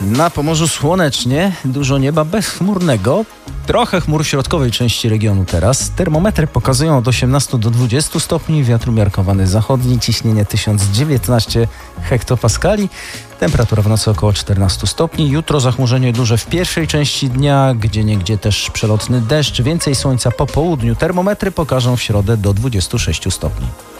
Na Pomorzu słonecznie, dużo nieba bezchmurnego, trochę chmur w środkowej części regionu teraz. Termometry pokazują od 18 do 20 stopni, wiatr umiarkowany zachodni, ciśnienie 1019 hektopaskali, temperatura w nocy około 14 stopni. Jutro zachmurzenie duże w pierwszej części dnia, gdzieniegdzie też przelotny deszcz, więcej słońca po południu. Termometry pokażą w środę do 26 stopni.